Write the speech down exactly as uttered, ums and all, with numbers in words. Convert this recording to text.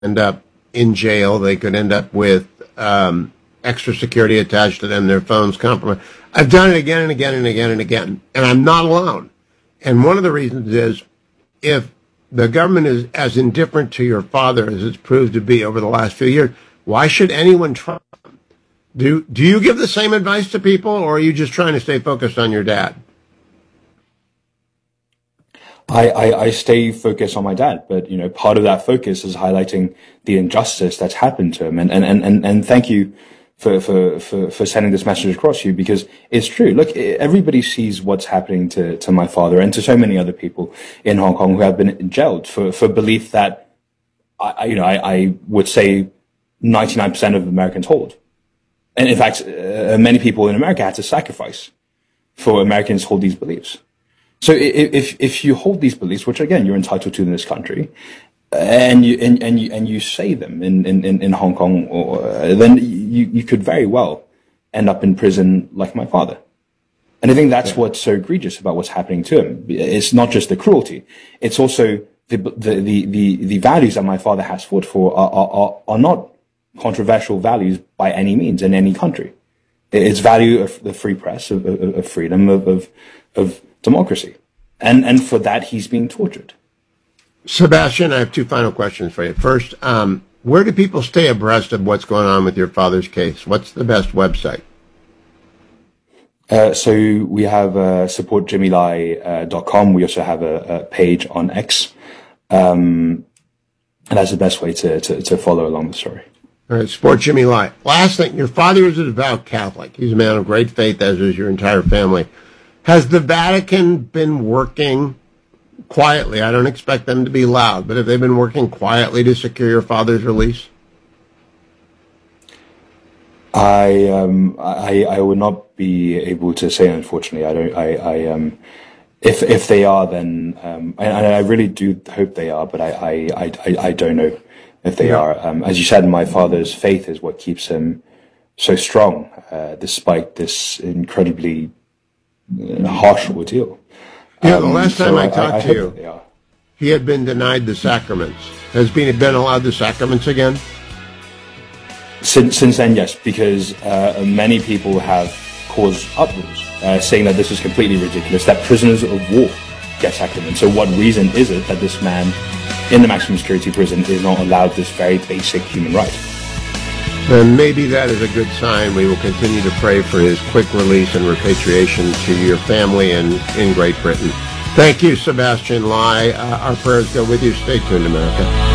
end up in jail. They could end up with um, extra security attached to them, their phones compromised. I've done it again and again and again and again, and I'm not alone. And one of the reasons is if the government is as indifferent to your father as it's proved to be over the last few years, why should anyone try? Do, do you give the same advice to people, or are you just trying to stay focused on your dad? I, I, I stay focused on my dad, but, you know, part of that focus is highlighting the injustice that's happened to him. And, and, and, and thank you for, for, for, for sending this message across to you, because it's true. Look, everybody sees what's happening to, to my father and to so many other people in Hong Kong who have been jailed for, for belief that, I, you know, I, I would say ninety-nine percent of Americans hold. And in fact, uh, many people in America had to sacrifice for Americans to hold these beliefs. So if if you hold these beliefs, which again you're entitled to in this country, and you and, and you and you say them in in, in Hong Kong, or, uh, then you you could very well end up in prison like my father. And I think that's yeah. what's so egregious about what's happening to him. It's not just the cruelty; it's also the the the the, the values that my father has fought for are, are are not controversial values by any means in any country. It's value of the free press, of, of, of freedom, of of, of democracy. And and for that, he's being tortured. Sebastian, I have two final questions for you. First, um, where do people stay abreast of what's going on with your father's case? What's the best website? Uh, so we have uh, support jimmy lai dot com. We also have a, a page on X. Um, and that's the best way to, to, to follow along the story. All right, support Jimmy Lai. Last thing, your father is a devout Catholic. He's a man of great faith, as is your entire family. Has the Vatican been working quietly? I don't expect them to be loud, but have they been working quietly to secure your father's release? I um I I would not be able to say, unfortunately. I don't. I I um if if they are, then um and I, I really do hope they are, but I I I I don't know if they yeah. are. Um, as you said, my father's faith is what keeps him so strong, uh, despite this incredibly harsh ordeal. Yeah, the last um, time so I talked I, I to you, he had been denied the sacraments. Has been been allowed the sacraments again? Since since then, yes, because uh, many people have caused uproars, uh, saying that this is completely ridiculous, that prisoners of war get sacraments. So what reason is it that this man in the maximum security prison is not allowed this very basic human right? And maybe that is a good sign. We will continue to pray for his quick release and repatriation to your family and in Great Britain. Thank you, Sebastian Lai. Uh, our prayers go with you. Stay tuned, America.